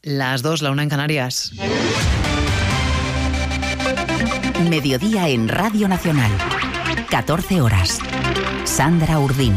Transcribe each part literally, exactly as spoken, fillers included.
Las dos, la una en Canarias. Mediodía en Radio Nacional. catorce horas. Sandra Urdín.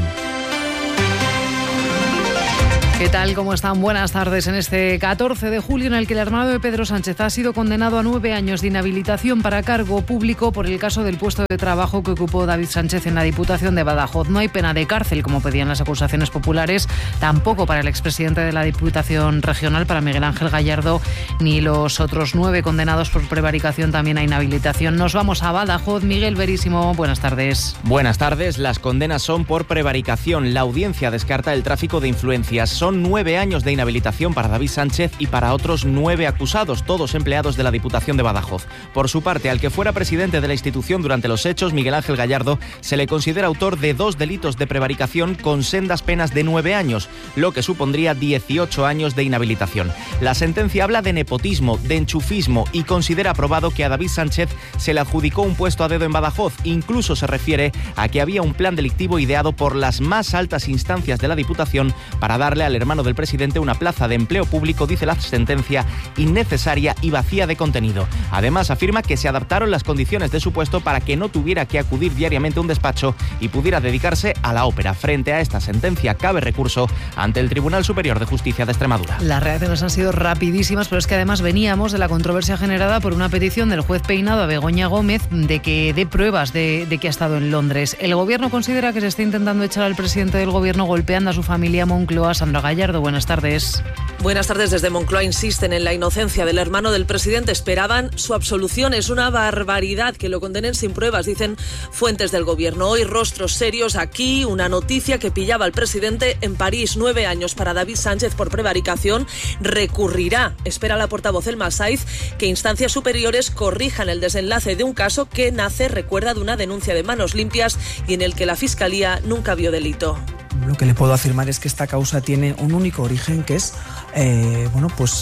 ¿Qué tal? ¿Cómo están? Buenas tardes. En este catorce de julio, en el que el hermano de Pedro Sánchez ha sido condenado a nueve años de inhabilitación para cargo público por el caso del puesto de trabajo que ocupó David Sánchez en la Diputación de Badajoz. No hay pena de cárcel, como pedían las acusaciones populares, tampoco para el expresidente de la Diputación Regional, para Miguel Ángel Gallardo, ni los otros nueve condenados por prevaricación también a inhabilitación. Nos vamos a Badajoz. Miguel Verísimo, buenas tardes. Buenas tardes. Las condenas son por prevaricación. La audiencia descarta el tráfico de influencias. Son nueve años de inhabilitación para David Sánchez y para otros nueve acusados, todos empleados de la Diputación de Badajoz. Por su parte, al que fuera presidente de la institución durante los hechos, Miguel Ángel Gallardo, se le considera autor de dos delitos de prevaricación con sendas penas de nueve años, lo que supondría dieciocho años de inhabilitación. La sentencia habla de nepotismo, de enchufismo y considera probado que a David Sánchez se le adjudicó un puesto a dedo en Badajoz. Incluso se refiere a que había un plan delictivo ideado por las más altas instancias de la Diputación para darle al hermano del presidente una plaza de empleo público, dice la sentencia, innecesaria y vacía de contenido. Además, afirma que se adaptaron las condiciones de su puesto para que no tuviera que acudir diariamente a un despacho y pudiera dedicarse a la ópera. Frente a esta sentencia, cabe recurso ante el Tribunal Superior de Justicia de Extremadura. Las reacciones han sido rapidísimas, pero es que además veníamos de la controversia generada por una petición del juez Peinado a Begoña Gómez de que dé pruebas de, de que ha estado en Londres. El Gobierno considera que se está intentando echar al presidente del Gobierno golpeando a su familia. Moncloa. Sandra Gallardo, buenas tardes. Buenas tardes. Desde Moncloa insisten en la inocencia del hermano del presidente. Esperaban su absolución. Es una barbaridad que lo condenen sin pruebas, dicen fuentes del Gobierno. Hoy rostros serios aquí. Una noticia que pillaba al presidente en París. Nueve años para David Sánchez por prevaricación. Recurrirá, espera la portavoz Elma Saiz, que instancias superiores corrijan el desenlace de un caso que nace, recuerda, de una denuncia de manos limpias y en el que la Fiscalía nunca vio delito. Lo que le puedo afirmar es que esta causa tiene un único origen, que es eh, bueno, pues,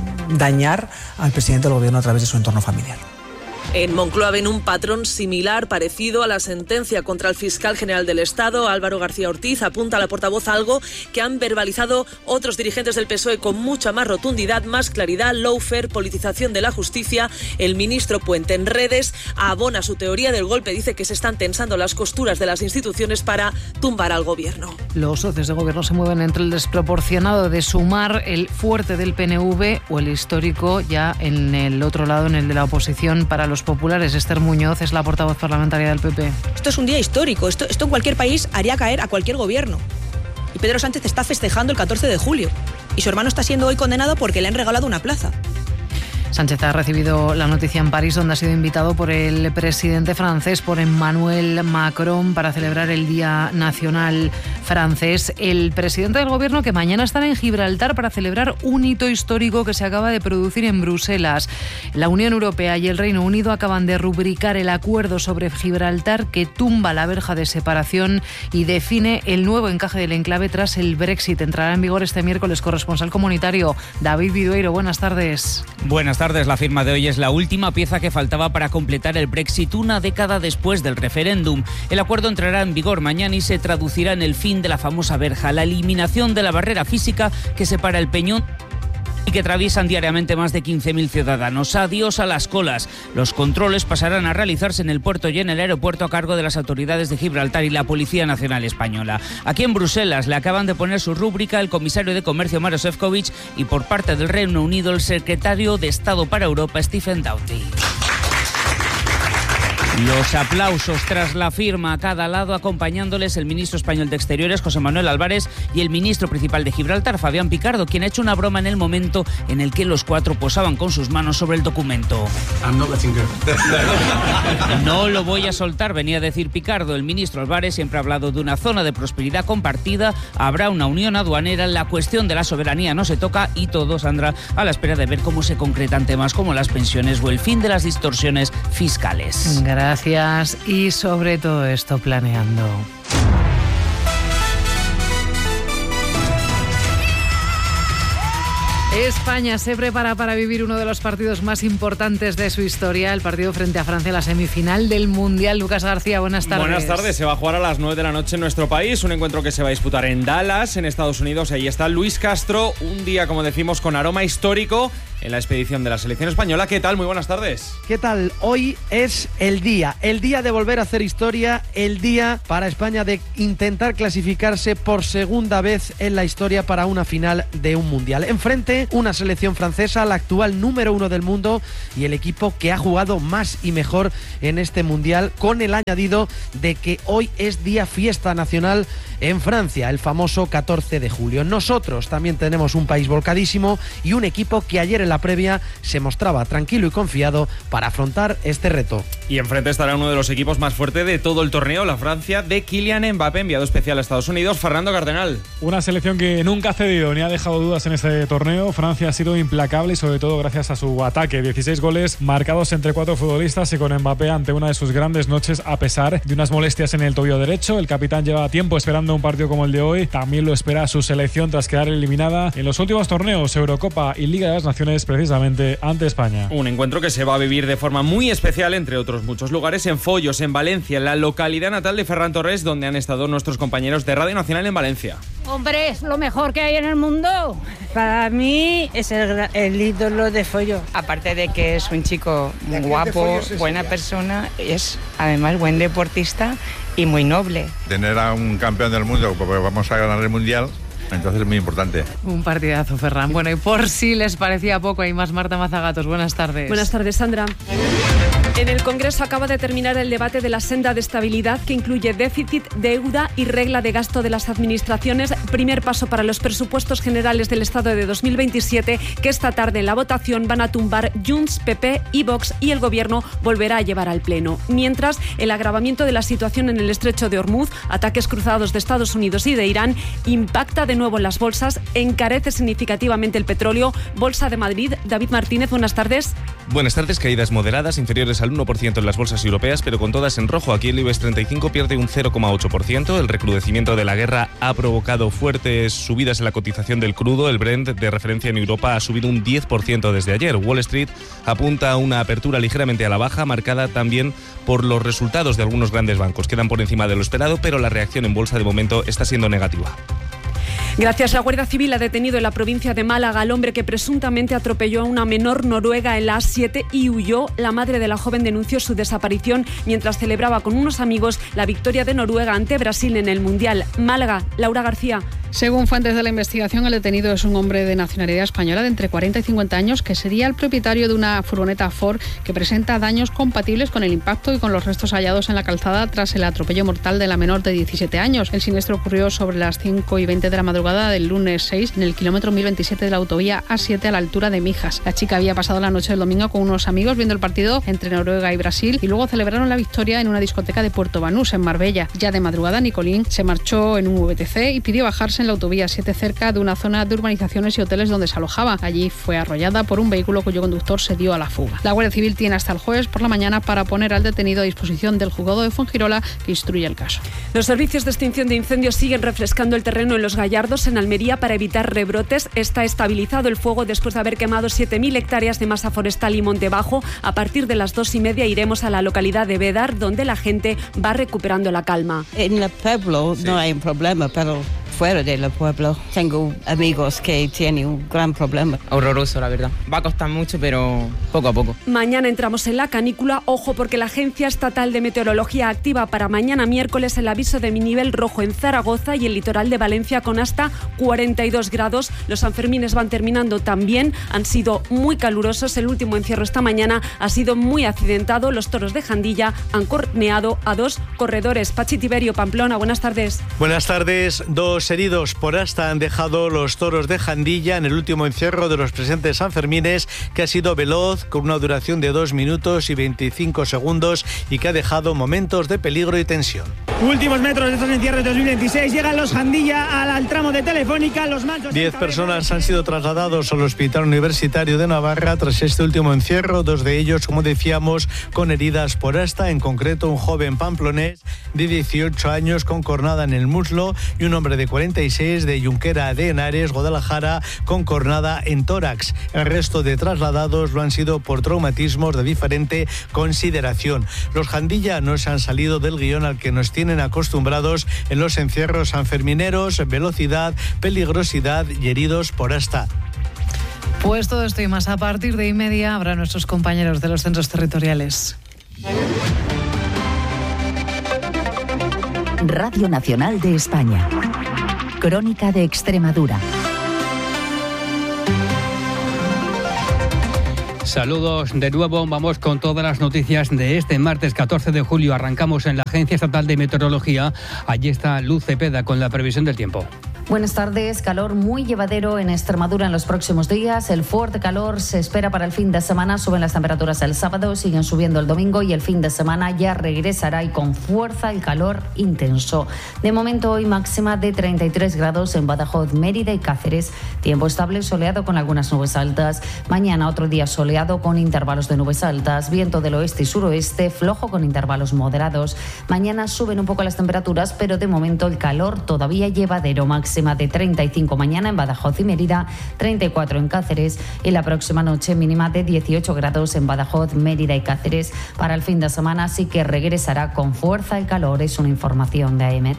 dañar al presidente del Gobierno a través de su entorno familiar. En Moncloa ven un patrón similar, parecido a la sentencia contra el fiscal general del Estado, Álvaro García Ortiz. Apunta a la portavoz algo que han verbalizado otros dirigentes del P S O E con mucha más rotundidad, más claridad. Lawfare, politización de la justicia. El ministro Puente en redes abona su teoría del golpe. Dice que se están tensando las costuras de las instituciones para tumbar al Gobierno. Los socios de Gobierno se mueven entre el desproporcionado de Sumar, el fuerte del P N V o el histórico ya en el otro lado, en el de la oposición para los populares. Esther Muñoz es la portavoz parlamentaria del P P. Esto es un día histórico. Esto, esto en cualquier país haría caer a cualquier gobierno. Y Pedro Sánchez está festejando el catorce de julio. Y su hermano está siendo hoy condenado porque le han regalado una plaza. Sánchez ha recibido la noticia en París, donde ha sido invitado por el presidente francés, por Emmanuel Macron, para celebrar el Día Nacional francés. El presidente del Gobierno, que mañana estará en Gibraltar para celebrar un hito histórico que se acaba de producir en Bruselas. La Unión Europea y el Reino Unido acaban de rubricar el acuerdo sobre Gibraltar que tumba la verja de separación y define el nuevo encaje del enclave tras el Brexit. Entrará en vigor este miércoles. Corresponsal comunitario David Vidueiro, buenas tardes. Buenas tardes. La firma de hoy es la última pieza que faltaba para completar el Brexit una década después del referéndum. El acuerdo entrará en vigor mañana y se traducirá en el fin de la famosa verja, la eliminación de la barrera física que separa el peñón y que atraviesan diariamente más de quince mil ciudadanos. Adiós a las colas. Los controles pasarán a realizarse en el puerto y en el aeropuerto a cargo de las autoridades de Gibraltar y la Policía Nacional Española. Aquí en Bruselas le acaban de poner su rúbrica el comisario de Comercio Maroš Šefčovič y por parte del Reino Unido el secretario de Estado para Europa Stephen Doughty. Los aplausos tras la firma a cada lado, acompañándoles el ministro español de Exteriores, José Manuel Álvarez, y el ministro principal de Gibraltar, Fabián Picardo, quien ha hecho una broma en el momento en el que los cuatro posaban con sus manos sobre el documento. No lo voy a soltar, venía a decir Picardo. El ministro Álvarez siempre ha hablado de una zona de prosperidad compartida, habrá una unión aduanera, la cuestión de la soberanía no se toca y todo, Sandra, a la espera de ver cómo se concretan temas como las pensiones o el fin de las distorsiones fiscales. Gracias. Gracias y sobre todo esto planeando. España se prepara para vivir uno de los partidos más importantes de su historia, el partido frente a Francia, la semifinal del Mundial. Lucas García, buenas tardes. Buenas tardes, se va a jugar a las nueve de la noche en nuestro país, un encuentro que se va a disputar en Dallas, en Estados Unidos. Ahí está Luis Castro, un día, como decimos, con aroma histórico en la expedición de la selección española. ¿Qué tal? Muy buenas tardes. ¿Qué tal? Hoy es el día, el día de volver a hacer historia, el día para España de intentar clasificarse por segunda vez en la historia para una final de un Mundial. Enfrente, una selección francesa, la actual número uno del mundo y el equipo que ha jugado más y mejor en este Mundial, con el añadido de que hoy es día fiesta nacional en Francia, el famoso catorce de julio. Nosotros también tenemos un país volcadísimo y un equipo que ayer en la previa se mostraba tranquilo y confiado para afrontar este reto. Y enfrente estará uno de los equipos más fuertes de todo el torneo, la Francia de Kylian Mbappé, enviado especial a Estados Unidos. Fernando Cardenal. Una selección que nunca ha cedido ni ha dejado dudas en este torneo. Francia ha sido implacable y sobre todo gracias a su ataque. dieciséis goles marcados entre cuatro futbolistas y con Mbappé ante una de sus grandes noches a pesar de unas molestias en el tobillo derecho. El capitán lleva tiempo esperando un partido como el de hoy. También lo espera su selección tras quedar eliminada en los últimos torneos, Eurocopa y Liga de las Naciones, precisamente ante España. Un encuentro que se va a vivir de forma muy especial, entre otros muchos lugares, en Follos, en Valencia, en la localidad natal de Ferran Torres, donde han estado nuestros compañeros de Radio Nacional en Valencia. Hombre, es lo mejor que hay en el mundo. Para mí es el, el ídolo de Follos. Aparte de que es un chico muy guapo, buena persona, es además buen deportista y muy noble. Tener a un campeón del mundo, porque vamos a ganar el Mundial, entonces es muy importante. Un partidazo, Ferran. Bueno, y por si les parecía poco, hay más. Marta Mazagatos, buenas tardes. Buenas tardes, Sandra. En el Congreso acaba de terminar el debate de la senda de estabilidad, que incluye déficit, deuda y regla de gasto de las administraciones. Primer paso para los presupuestos generales del Estado de dos mil veintisiete, que esta tarde en la votación van a tumbar Junts, P P y Vox, y el Gobierno volverá a llevar al Pleno. Mientras, el agravamiento de la situación en el estrecho de Hormuz, ataques cruzados de Estados Unidos y de Irán, impacta de nuevo en las bolsas, encarece significativamente el petróleo. Bolsa de Madrid, David Martínez, buenas tardes. Buenas tardes, caídas moderadas, inferiores al uno por ciento en las bolsas europeas, pero con todas en rojo. Aquí el IBEX treinta y cinco pierde un cero coma ocho por ciento. El recrudecimiento de la guerra ha provocado fuertes subidas en la cotización del crudo. El Brent, de referencia en Europa, ha subido un diez por ciento desde ayer. Wall Street apunta a una apertura ligeramente a la baja, marcada también por los resultados de algunos grandes bancos. Quedan por encima de lo esperado, pero la reacción en bolsa de momento está siendo negativa. Gracias. La Guardia Civil ha detenido en la provincia de Málaga al hombre que presuntamente atropelló a una menor noruega en la A siete y huyó. La madre de la joven denunció su desaparición mientras celebraba con unos amigos la victoria de Noruega ante Brasil en el Mundial. Málaga, Laura García. Según fuentes de la investigación, el detenido es un hombre de nacionalidad española de entre cuarenta y cincuenta años que sería el propietario de una furgoneta Ford que presenta daños compatibles con el impacto y con los restos hallados en la calzada tras el atropello mortal de la menor de diecisiete años. El siniestro ocurrió sobre las cinco y veinte de la madrugada del lunes seis en el kilómetro mil veintisiete de la autovía A siete a la altura de Mijas. La chica había pasado la noche del domingo con unos amigos viendo el partido entre Noruega y Brasil y luego celebraron la victoria en una discoteca de Puerto Banús, en Marbella. Ya de madrugada, Nicolín se marchó en un V T C y pidió bajarse en la autovía siete cerca de una zona de urbanizaciones y hoteles donde se alojaba. Allí fue arrollada por un vehículo cuyo conductor se dio a la fuga. La Guardia Civil tiene hasta el jueves por la mañana para poner al detenido a disposición del juzgado de Fuengirola, que instruye el caso. Los servicios de extinción de incendios siguen refrescando el terreno en Los Gallardos, en Almería, para evitar rebrotes. Está estabilizado el fuego después de haber quemado siete mil hectáreas de masa forestal y monte bajo. A partir de las dos y media iremos a la localidad de Bédar, donde la gente va recuperando la calma. En el pueblo sí. No hay un problema, pero fuera del pueblo tengo amigos que tienen un gran problema. Horroroso, la verdad. Va a costar mucho, pero poco a poco. Mañana entramos en la canícula. Ojo, porque la Agencia Estatal de Meteorología activa para mañana miércoles el aviso de nivel rojo en Zaragoza y el litoral de Valencia con hasta cuarenta y dos grados. Los Sanfermines van terminando también. Han sido muy calurosos. El último encierro esta mañana ha sido muy accidentado. Los toros de Jandilla han corneado a dos corredores. Pachi Tiberio, Pamplona, buenas tardes. Buenas tardes. Dos heridos por asta han dejado los toros de Jandilla en el último encierro de los presentes Sanfermines, que ha sido veloz, con una duración de dos minutos y veinticinco segundos y que ha dejado momentos de peligro y tensión. Últimos metros de estos encierros de dos mil veintiséis. Llegan los Jandilla al, al tramo de Telefónica. Los manchos. Diez personas han sido trasladados al Hospital Universitario de Navarra tras este último encierro. Dos de ellos, como decíamos, con heridas por asta. En concreto, un joven pamplonés de dieciocho años con cornada en el muslo y un hombre de cuarenta y seis de Junquera de Henares, Guadalajara, con cornada en tórax. El resto de trasladados lo han sido por traumatismos de diferente consideración. Los Jandilla no se han salido del guión al que nos tienen acostumbrados en los encierros sanfermineros: velocidad, peligrosidad y heridos por hasta. Pues todo esto y más a partir de y media habrá nuestros compañeros de los centros territoriales. Radio Nacional de España. Crónica de Extremadura. Saludos de nuevo, vamos con todas las noticias de este martes catorce de julio. Arrancamos en la Agencia Estatal de Meteorología. Allí está Luz Cepeda con la previsión del tiempo. Buenas tardes. Calor muy llevadero en Extremadura en los próximos días. El fuerte calor se espera para el fin de semana. Suben las temperaturas el sábado, siguen subiendo el domingo y el fin de semana ya regresará y con fuerza el calor intenso. De momento hoy máxima de treinta y tres grados en Badajoz, Mérida y Cáceres. Tiempo estable, soleado con algunas nubes altas. Mañana otro día soleado con intervalos de nubes altas. Viento del oeste y suroeste, flojo con intervalos moderados. Mañana suben un poco las temperaturas, pero de momento el calor todavía llevadero. Máxima de treinta y cinco mañana en Badajoz y Mérida, treinta y cuatro en Cáceres y la próxima noche mínima de dieciocho grados en Badajoz, Mérida y Cáceres. Para el fin de semana sí que regresará con fuerza el calor, es una información de AEMET.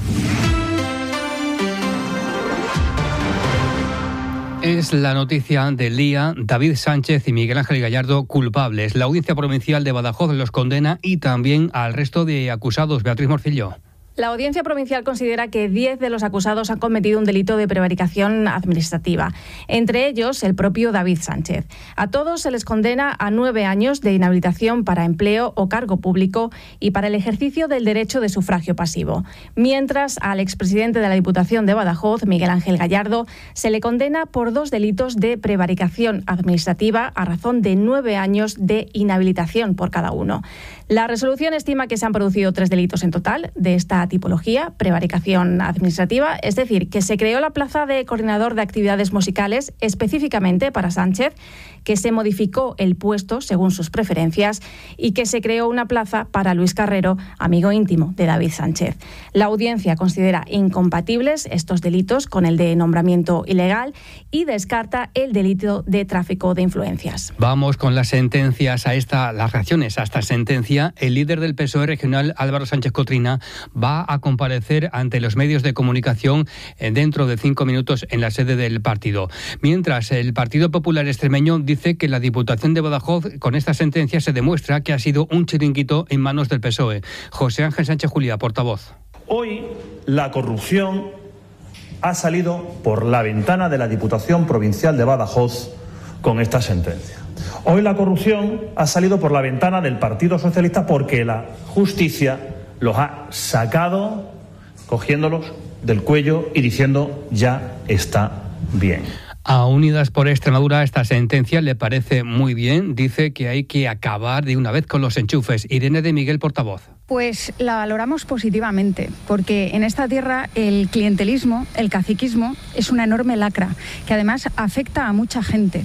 Es la noticia del día. David Sánchez y Miguel Ángel Gallardo culpables. La Audiencia Provincial de Badajoz los condena y también al resto de acusados. Beatriz Morcillo. La Audiencia Provincial considera que diez de los acusados han cometido un delito de prevaricación administrativa, entre ellos el propio David Sánchez. A todos se les condena a nueve años de inhabilitación para empleo o cargo público y para el ejercicio del derecho de sufragio pasivo, mientras al expresidente de la Diputación de Badajoz, Miguel Ángel Gallardo, se le condena por dos delitos de prevaricación administrativa a razón de nueve años de inhabilitación por cada uno. La resolución estima que se han producido tres delitos en total de esta tipología, prevaricación administrativa, es decir, que se creó la plaza de coordinador de actividades musicales específicamente para Sánchez, que se modificó el puesto según sus preferencias y que se creó una plaza para Luis Carrero, amigo íntimo de David Sánchez. La audiencia considera incompatibles estos delitos con el de nombramiento ilegal y descarta el delito de tráfico de influencias. Vamos con las sentencias a esta, las reacciones a esta sentencia. El líder del P S O E regional, Álvaro Sánchez Cotrina, va a comparecer ante los medios de comunicación dentro de cinco minutos en la sede del partido. Mientras, el Partido Popular Extremeño dice que la Diputación de Badajoz, con esta sentencia, se demuestra que ha sido un chiringuito en manos del P S O E. José Ángel Sánchez Juliá, portavoz. Hoy la corrupción ha salido por la ventana de la Diputación Provincial de Badajoz con esta sentencia. Hoy la corrupción ha salido por la ventana del Partido Socialista porque la justicia los ha sacado, cogiéndolos del cuello y diciendo ya está bien. A Unidas por Extremadura esta sentencia le parece muy bien. Dice que hay que acabar de una vez con los enchufes. Irene de Miguel, portavoz. Pues la valoramos positivamente, porque en esta tierra el clientelismo, el caciquismo, es una enorme lacra, que además afecta a mucha gente.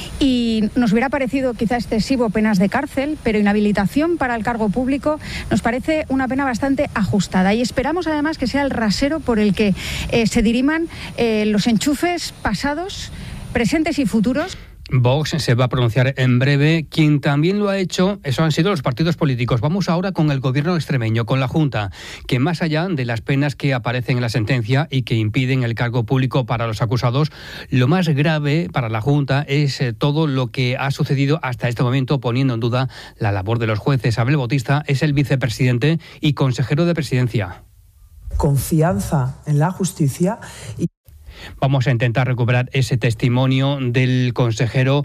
Y nos hubiera parecido quizá excesivo penas de cárcel, pero inhabilitación para el cargo público nos parece una pena bastante ajustada. Y esperamos además que sea el rasero por el que eh, se diriman eh, los enchufes pasados, presentes y futuros. Vox se va a pronunciar en breve. Quien también lo ha hecho, eso han sido los partidos políticos. Vamos ahora con el gobierno extremeño, con la Junta, que más allá de las penas que aparecen en la sentencia y que impiden el cargo público para los acusados, lo más grave para la Junta es todo lo que ha sucedido hasta este momento, poniendo en duda la labor de los jueces. Abel Bautista es el vicepresidente y consejero de Presidencia. Confianza en la justicia y Vamos a intentar recuperar ese testimonio del consejero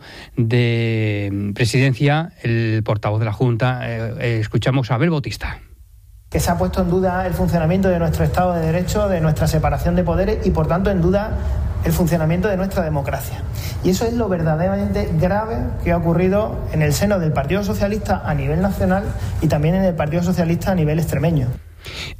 de Presidencia, el portavoz de la Junta. Eh, escuchamos a Abel Bautista. Que se ha puesto en duda el funcionamiento de nuestro Estado de Derecho, de nuestra separación de poderes y, por tanto, en duda el funcionamiento de nuestra democracia. Y eso es lo verdaderamente grave que ha ocurrido en el seno del Partido Socialista a nivel nacional y también en el Partido Socialista a nivel extremeño.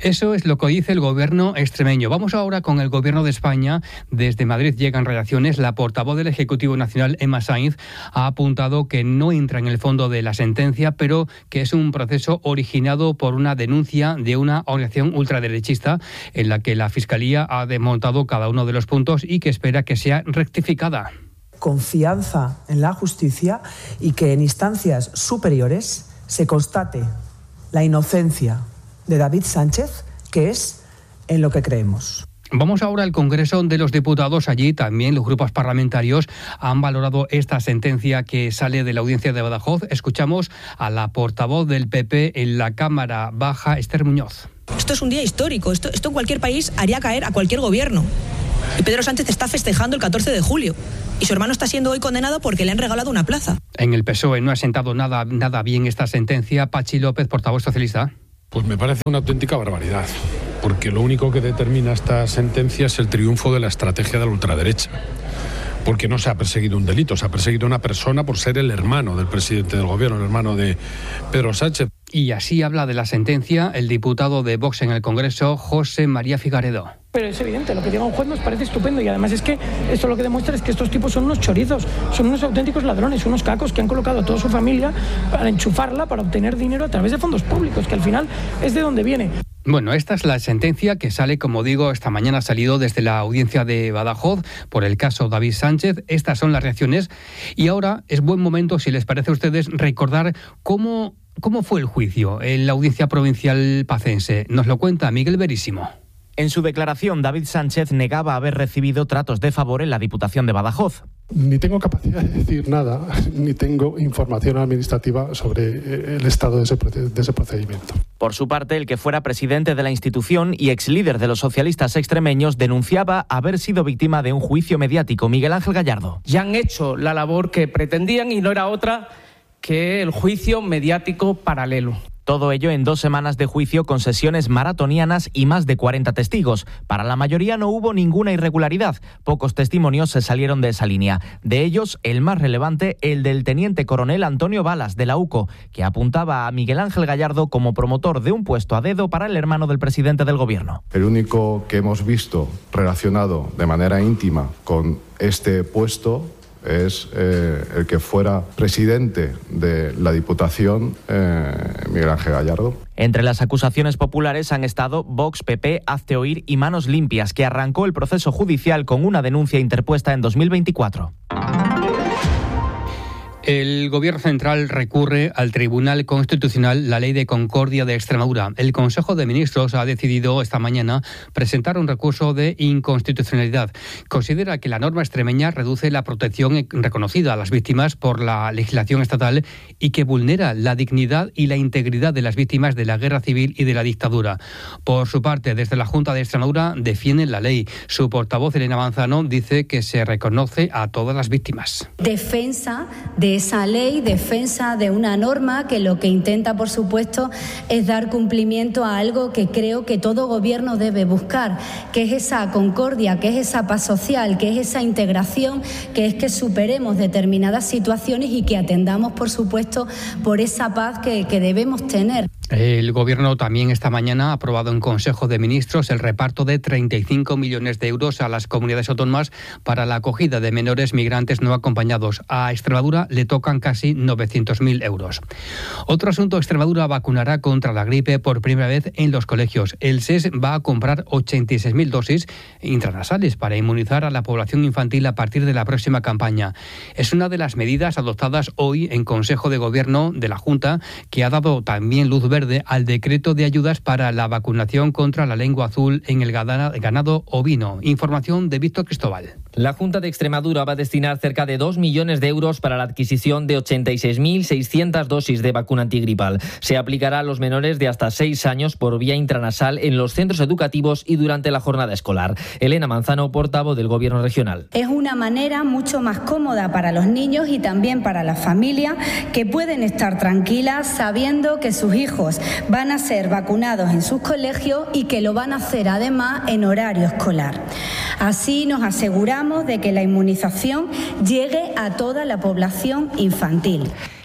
Eso es lo que dice el gobierno extremeño. Vamos ahora con el gobierno de España. Desde Madrid llegan reacciones. La portavoz del Ejecutivo Nacional, Emma Sainz, ha apuntado que no entra en el fondo de la sentencia, pero que es un proceso originado por una denuncia de una organización ultraderechista en la que la Fiscalía ha desmontado cada uno de los puntos y que espera que sea rectificada. Confianza en la justicia y que en instancias superiores se constate la inocencia de David Sánchez, que es en lo que creemos. Vamos ahora al Congreso de los Diputados. Allí también los grupos parlamentarios han valorado esta sentencia que sale de la audiencia de Badajoz. Escuchamos a la portavoz del P P en la Cámara Baja, Esther Muñoz. Esto es un día histórico. Esto, esto en cualquier país haría caer a cualquier gobierno. Y Pedro Sánchez está festejando el catorce de julio. Y su hermano está siendo hoy condenado porque le han regalado una plaza. En el P S O E no ha sentado nada, nada bien esta sentencia. Pachi López, portavoz socialista. Pues me parece una auténtica barbaridad, porque lo único que determina esta sentencia es el triunfo de la estrategia de la ultraderecha. Porque no se ha perseguido un delito, se ha perseguido a una persona por ser el hermano del presidente del gobierno, el hermano de Pedro Sánchez. Y así habla de la sentencia el diputado de Vox en el Congreso, José María Figaredo. Pero es evidente, lo que diga un juez nos parece estupendo y además es que esto lo que demuestra es que estos tipos son unos chorizos, son unos auténticos ladrones, unos cacos que han colocado a toda su familia para enchufarla, para obtener dinero a través de fondos públicos, que al final es de donde viene. Bueno, esta es la sentencia que sale, como digo, esta mañana ha salido desde la audiencia de Badajoz por el caso David Sánchez. Estas son las reacciones y ahora es buen momento, si les parece a ustedes, recordar cómo, cómo fue el juicio en la audiencia provincial pacense. Nos lo cuenta Miguel Verísimo. En su declaración, David Sánchez negaba haber recibido tratos de favor en la Diputación de Badajoz. Ni tengo capacidad de decir nada, ni tengo información administrativa sobre el estado de ese, de ese procedimiento. Por su parte, el que fuera presidente de la institución y ex líder de los socialistas extremeños denunciaba haber sido víctima de un juicio mediático. Miguel Ángel Gallardo. Ya han hecho la labor que pretendían y no era otra que el juicio mediático paralelo. Todo ello en dos semanas de juicio con sesiones maratonianas y más de cuarenta testigos. Para la mayoría no hubo ninguna irregularidad. Pocos testimonios se salieron de esa línea. De ellos, el más relevante, el del teniente coronel Antonio Balas, de la U C O, que apuntaba a Miguel Ángel Gallardo como promotor de un puesto a dedo para el hermano del presidente del gobierno. El único que hemos visto relacionado de manera íntima con este puesto es eh, el que fuera presidente de la Diputación, eh, Miguel Ángel Gallardo. Entre las acusaciones populares han estado Vox, P P, Hazte Oír y Manos Limpias, que arrancó el proceso judicial con una denuncia interpuesta en dos mil veinticuatro. El Gobierno Central recurre al Tribunal Constitucional la Ley de Concordia de Extremadura. El Consejo de Ministros ha decidido esta mañana presentar un recurso de inconstitucionalidad. Considera que la norma extremeña reduce la protección reconocida a las víctimas por la legislación estatal y que vulnera la dignidad y la integridad de las víctimas de la guerra civil y de la dictadura. Por su parte, desde la Junta de Extremadura defienden la ley. Su portavoz, Elena Manzano, dice que se reconoce a todas las víctimas. Defensa de esa ley, defensa de una norma que lo que intenta, por supuesto, es dar cumplimiento a algo que creo que todo gobierno debe buscar, que es esa concordia, que es esa paz social, que es esa integración, que es que superemos determinadas situaciones y que atendamos, por supuesto, por esa paz que, que debemos tener. El Gobierno también esta mañana ha aprobado en Consejo de Ministros el reparto de treinta y cinco millones de euros a las comunidades autónomas para la acogida de menores migrantes no acompañados. A Extremadura le tocan casi novecientos mil euros. Otro asunto, Extremadura vacunará contra la gripe por primera vez en los colegios. El S E S va a comprar ochenta y seis mil dosis intranasales para inmunizar a la población infantil a partir de la próxima campaña. Es una de las medidas adoptadas hoy en Consejo de Gobierno de la Junta, que ha dado también luz verde al decreto de ayudas para la vacunación contra la lengua azul en el ganado ovino. Información de Víctor Cristóbal. La Junta de Extremadura va a destinar cerca de dos millones de euros para la adquisición de ochenta y seis mil seiscientas dosis de vacuna antigripal. Se aplicará a los menores de hasta seis años por vía intranasal en los centros educativos y durante la jornada escolar. Elena Manzano, portavoz del Gobierno regional. Es una manera mucho más cómoda para los niños y también para las familias, que pueden estar tranquilas sabiendo que sus hijos van a ser vacunados en sus colegios y que lo van a hacer además en horario escolar. Así nos aseguramos de que la inmunización llegue a toda la población infantil.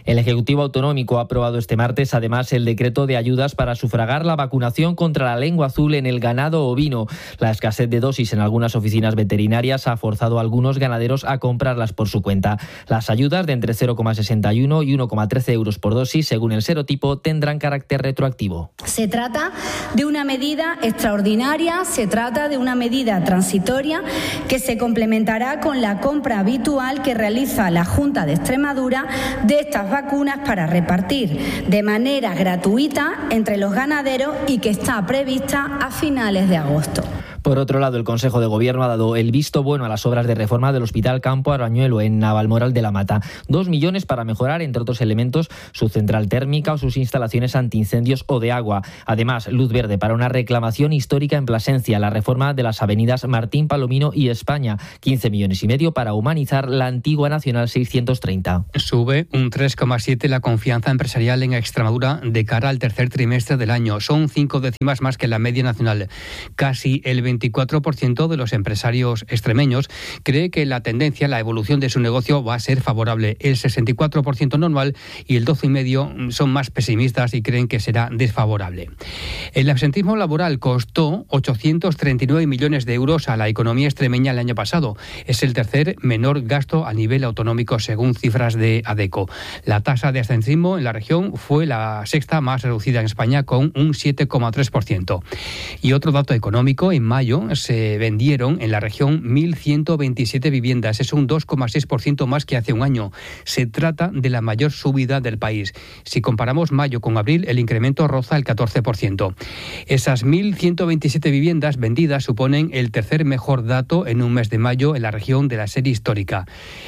El Ejecutivo Autonómico ha aprobado este martes además el decreto de ayudas para sufragar la vacunación contra la lengua azul en el ganado ovino. La escasez de dosis en algunas oficinas veterinarias ha forzado a algunos ganaderos a comprarlas por su cuenta. Las ayudas de entre cero coma sesenta y uno y uno coma trece euros por dosis, según el serotipo, tendrán carácter retroactivo. Se trata de una medida extraordinaria, se trata de una medida transitoria que se complementará con la compra habitual que realiza la Junta de Extremadura de estas vacunas para repartir de manera gratuita entre los ganaderos y que está prevista a finales de agosto. Por otro lado, el Consejo de Gobierno ha dado el visto bueno a las obras de reforma del Hospital Campo Arañuelo en Navalmoral de la Mata. Dos millones para mejorar, entre otros elementos, su central térmica o sus instalaciones antiincendios o de agua. Además, luz verde para una reclamación histórica en Plasencia, la reforma de las avenidas Martín Palomino y España. quince millones y medio para humanizar la antigua Nacional seiscientos treinta. Sube un tres coma siete la confianza empresarial en Extremadura de cara al tercer trimestre del año. Son cinco décimas más que la media nacional. Casi el veinticuatro por ciento de los empresarios extremeños cree que la tendencia, la evolución de su negocio va a ser favorable. El sesenta y cuatro por ciento normal y el doce coma cinco por ciento son más pesimistas y creen que será desfavorable. El absentismo laboral costó ochocientos treinta y nueve millones de euros a la economía extremeña el año pasado. Es el tercer menor gasto a nivel autonómico según cifras de ADECO. La tasa de absentismo en la región fue la sexta más reducida en España con un siete coma tres por ciento. Y otro dato económico, en mayo se vendieron en la región mil ciento veintisiete viviendas. Es un dos coma seis por ciento más que hace un año. Se trata de la mayor subida del país. Si comparamos mayo con abril, el incremento roza el catorce por ciento. Esas mil ciento veintisiete viviendas vendidas suponen el tercer mejor dato en un mes de mayo en la región de la serie histórica.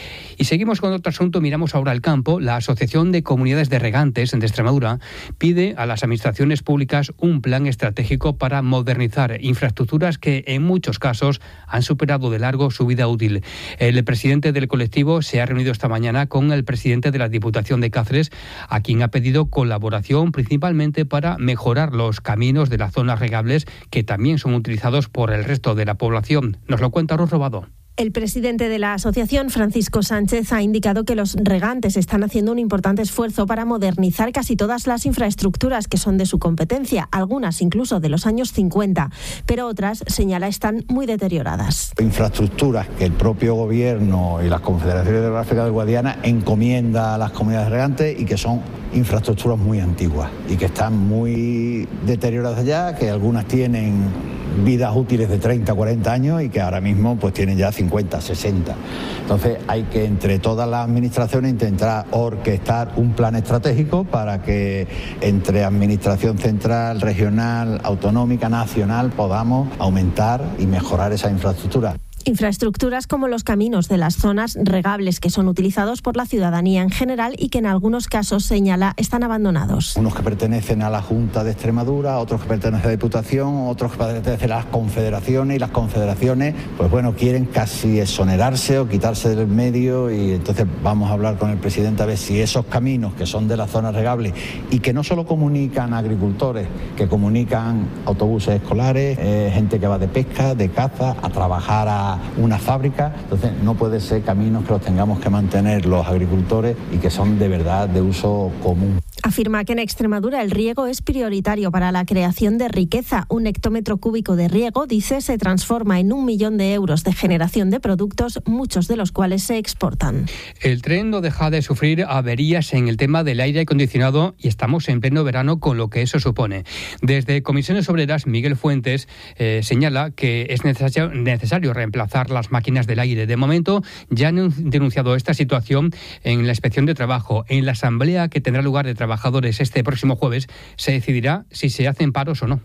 Y seguimos con otro asunto, miramos ahora al campo. La Asociación de Comunidades de Regantes de Extremadura pide a las administraciones públicas un plan estratégico para modernizar infraestructuras que en muchos casos han superado de largo su vida útil. El presidente del colectivo se ha reunido esta mañana con el presidente de la Diputación de Cáceres, a quien ha pedido colaboración principalmente para mejorar los caminos de las zonas regables que también son utilizados por el resto de la población. Nos lo cuenta Ros Robado. El presidente de la asociación, Francisco Sánchez, ha indicado que los regantes están haciendo un importante esfuerzo para modernizar casi todas las infraestructuras que son de su competencia, algunas incluso de los años cincuenta, pero otras, señala, están muy deterioradas. Infraestructuras que el propio gobierno y las confederaciones hidrográficas del Guadiana encomienda a las comunidades regantes y que son infraestructuras muy antiguas y que están muy deterioradas ya, que algunas tienen vidas útiles de treinta, cuarenta años y que ahora mismo pues tienen ya cincuenta, sesenta. Entonces hay que entre todas las administraciones intentar orquestar un plan estratégico para que entre administración central, regional, autonómica, nacional podamos aumentar y mejorar esa infraestructura. Infraestructuras como los caminos de las zonas regables que son utilizados por la ciudadanía en general y que en algunos casos, señala, están abandonados. Unos que pertenecen a la Junta de Extremadura, otros que pertenecen a la Diputación, otros que pertenecen a las confederaciones y las confederaciones, pues bueno, quieren casi exonerarse o quitarse del medio y entonces vamos a hablar con el presidente a ver si esos caminos que son de las zonas regables y que no solo comunican a agricultores, que comunican autobuses escolares, eh, gente que va de pesca, de caza, a trabajar a una fábrica, entonces no puede ser caminos que los tengamos que mantener los agricultores y que son de verdad de uso común. Afirma que en Extremadura el riego es prioritario para la creación de riqueza. Un hectómetro cúbico de riego, dice, se transforma en un millón de euros de generación de productos, muchos de los cuales se exportan. El tren no deja de sufrir averías en el tema del aire acondicionado y estamos en pleno verano con lo que eso supone. Desde Comisiones Obreras, Miguel Fuentes eh, señala que es necesario, necesario reemplazar las máquinas del aire. De momento ya han denunciado esta situación en la Inspección de Trabajo. En la asamblea que tendrá lugar de trabajadores este próximo jueves se decidirá si se hacen paros o no.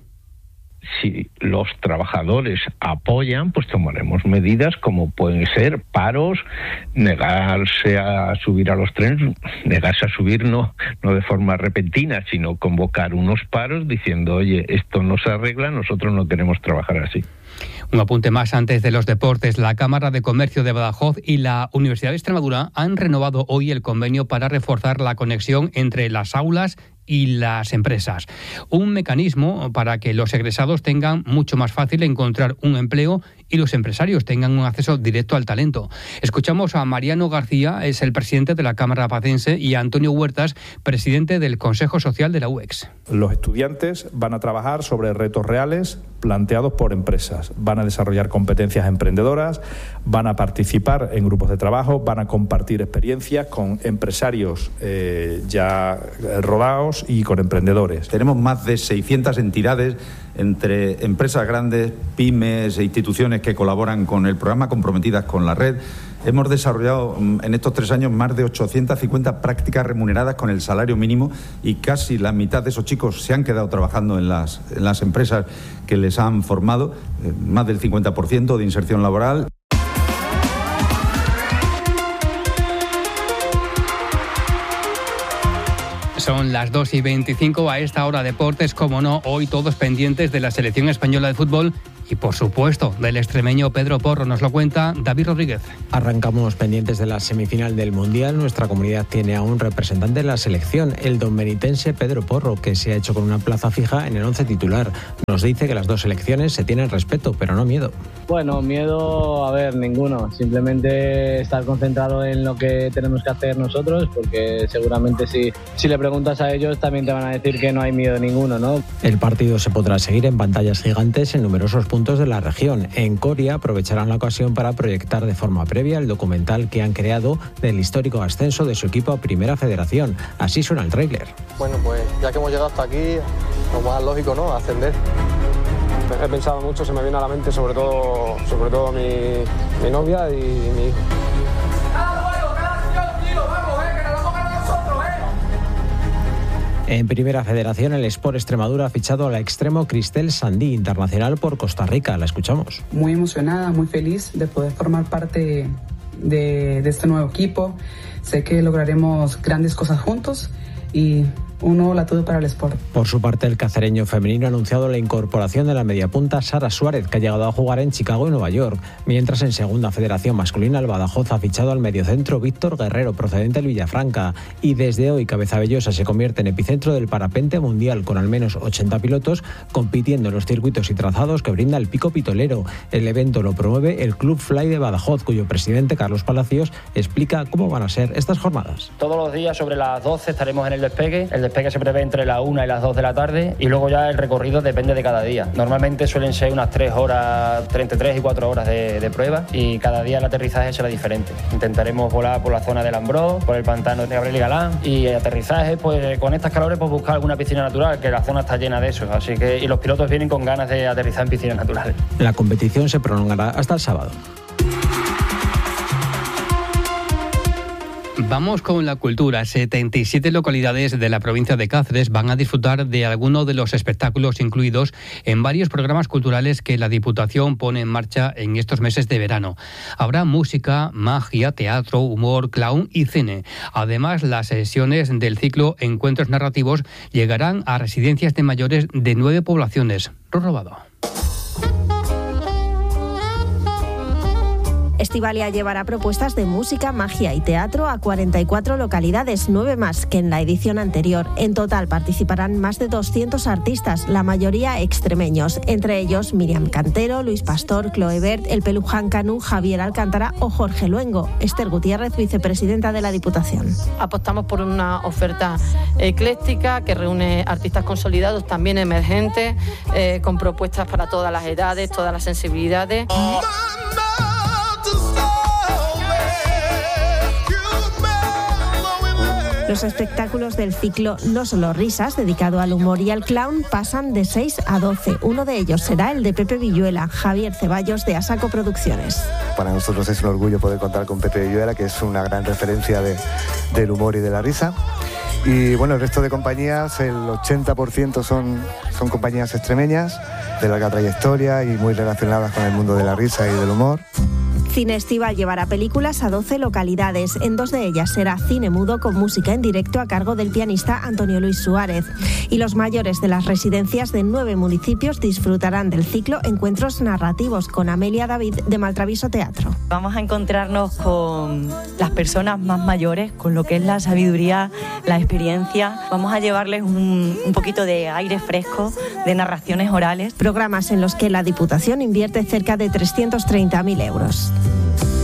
Si los trabajadores apoyan, pues tomaremos medidas como pueden ser paros, negarse a subir a los trenes, negarse a subir no, no de forma repentina, sino convocar unos paros diciendo, oye, esto no se arregla, nosotros no queremos trabajar así. Un apunte más antes de los deportes. La Cámara de Comercio de Badajoz y la Universidad de Extremadura han renovado hoy el convenio para reforzar la conexión entre las aulas y las empresas. Un mecanismo para que los egresados tengan mucho más fácil encontrar un empleo y los empresarios tengan un acceso directo al talento. Escuchamos a Mariano García, es el presidente de la Cámara Pacense, y a Antonio Huertas, presidente del Consejo Social de la U E X. Los estudiantes van a trabajar sobre retos reales planteados por empresas, van a desarrollar competencias emprendedoras, van a participar en grupos de trabajo, van a compartir experiencias con empresarios eh, ya rodados y con emprendedores. Tenemos más de seiscientas entidades entre empresas grandes, pymes e instituciones que colaboran con el programa, comprometidas con la red. Hemos desarrollado en estos tres años más de ochocientas cincuenta prácticas remuneradas con el salario mínimo y casi la mitad de esos chicos se han quedado trabajando en las, en las empresas que les han formado, eh, más del cincuenta por ciento de inserción laboral. Son las dos y veinticinco, a esta hora deportes, como no, hoy todos pendientes de la selección española de fútbol y, por supuesto, del extremeño Pedro Porro. Nos lo cuenta David Rodríguez. Arrancamos pendientes de la semifinal del Mundial. Nuestra comunidad tiene a un representante de la selección, el dombenitense Pedro Porro, que se ha hecho con una plaza fija en el once titular. Nos dice que las dos selecciones se tienen respeto, pero no miedo. Bueno, miedo, a ver, ninguno. Simplemente estar concentrado en lo que tenemos que hacer nosotros, porque seguramente si, si le preguntas a ellos también te van a decir que no hay miedo ninguno, ¿no? El partido se podrá seguir en pantallas gigantes en numerosos puntos de la región. En Coria aprovecharán la ocasión para proyectar de forma previa el documental que han creado del histórico ascenso de su equipo a Primera Federación. Así suena el tráiler. Bueno, pues ya que hemos llegado hasta aquí, lo más lógico, ¿no? Ascender. He pensado mucho, se me viene a la mente sobre todo, sobre todo mi, mi novia y mi hijo. En Primera Federación, el Sport Extremadura ha fichado al extremo Cristel Sandí, internacional por Costa Rica. La escuchamos. Muy emocionada, muy feliz de poder formar parte de, de este nuevo equipo. Sé que lograremos grandes cosas juntos y un nuevo latido para el Sport. Por su parte, el cacereño femenino ha anunciado la incorporación de la mediapunta Sara Suárez, que ha llegado a jugar en Chicago y Nueva York, mientras en Segunda Federación masculina el Badajoz ha fichado al mediocentro Víctor Guerrero, procedente del Villafranca, y desde hoy Cabezabellosa se convierte en epicentro del parapente mundial, con al menos ochenta pilotos compitiendo en los circuitos y trazados que brinda el Pico Pitolero. El evento lo promueve el Club Fly de Badajoz, cuyo presidente Carlos Palacios explica cómo van a ser estas jornadas. Todos los días sobre las doce estaremos en el despegue. El despegue se prevé entre la una y las dos de la tarde y luego ya el recorrido depende de cada día. Normalmente suelen ser unas tres horas, treinta y tres y cuatro horas de, de prueba, y cada día el aterrizaje será diferente. Intentaremos volar por la zona del Ambrós, por el pantano de Gabriel y Galán, y el aterrizaje, pues con estas calores, pues buscar alguna piscina natural, que la zona está llena de eso. Así que, y los pilotos vienen con ganas de aterrizar en piscinas naturales. La competición se prolongará hasta el sábado. Vamos con la cultura. setenta y siete localidades de la provincia de Cáceres van a disfrutar de alguno de los espectáculos incluidos en varios programas culturales que la Diputación pone en marcha en estos meses de verano. Habrá música, magia, teatro, humor, clown y cine. Además, las sesiones del ciclo Encuentros Narrativos llegarán a residencias de mayores de nueve poblaciones. Robado. Estivalia llevará propuestas de música, magia y teatro a cuarenta y cuatro localidades, nueve más que en la edición anterior. En total participarán más de doscientos artistas, la mayoría extremeños, entre ellos Miriam Cantero, Luis Pastor, Chloe Bert, El Peluján Canú, Javier Alcántara o Jorge Luengo. Esther Gutiérrez, vicepresidenta de la Diputación. Apostamos por una oferta ecléctica que reúne artistas consolidados, también emergentes, eh, con propuestas para todas las edades, todas las sensibilidades. Los espectáculos del ciclo No Solo Risas, dedicado al humor y al clown, pasan de seis a doce. Uno de ellos será el de Pepe Villuela, Javier Ceballos de Asaco Producciones. Para nosotros es un orgullo poder contar con Pepe Villuela, que es una gran referencia de, del humor y de la risa. Y bueno, el resto de compañías, el ochenta por ciento son, son compañías extremeñas, de larga trayectoria y muy relacionadas con el mundo de la risa y del humor. Cine Estival llevará películas a doce localidades. En dos de ellas será cine mudo con música en directo a cargo del pianista Antonio Luis Suárez. Y los mayores de las residencias de nueve municipios disfrutarán del ciclo Encuentros Narrativos con Amelia David de Maltraviso Teatro. Vamos a encontrarnos con las personas más mayores, con lo que es la sabiduría, la experiencia. Vamos a llevarles un, un poquito de aire fresco, de narraciones orales. Programas en los que la Diputación invierte cerca de trescientos treinta mil euros.